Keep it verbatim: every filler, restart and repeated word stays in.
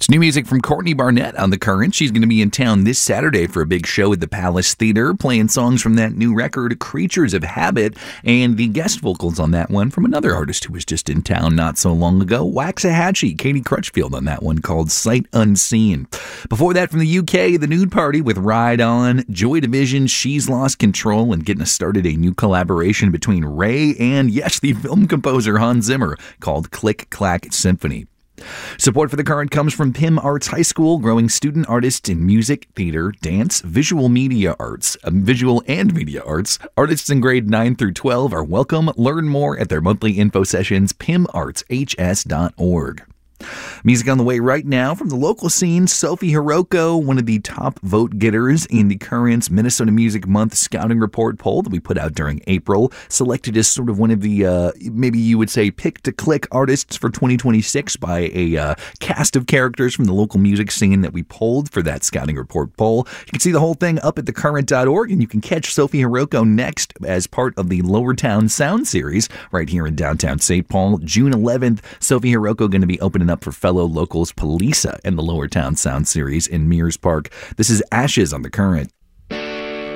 It's new music from Courtney Barnett on The Current. She's going to be in town this Saturday for a big show at the Palace Theater, playing songs from that new record, Creatures of Habit, and the guest vocals on that one from another artist who was just in town not so long ago, Waxahachie, Katie Crutchfield on that one called Sight Unseen. Before that, from the U K, The Nude Party with Ride On, Joy Division, She's Lost Control, and getting us started a new collaboration between Ray and, yes, the film composer Hans Zimmer called Click Clack Symphony. Support for The Current comes from P I M Arts High School, growing student artists in music, theater, dance, visual media arts, um, visual and media arts. Artists in grade nine through twelve are welcome. Learn more at their monthly info sessions, P I M arts H S dot org. Music on the way right now from the local scene. Sophie Hiroko, one of the top vote getters in the Current's Minnesota Music Month Scouting Report poll that we put out during April, selected as sort of one of the, uh, maybe you would say, pick-to-click artists for twenty twenty-six by a uh, cast of characters from the local music scene that we polled for that Scouting Report poll. You can see the whole thing up at the current dot org, and you can catch Sophie Hiroko next as part of the Lower Town Sound Series right here in downtown Saint Paul. June eleventh, Sophie Hiroko going to be opening up for fellow locals Polisa and the Lower Town Sound Series in Mears Park. This is Ashes on The Current.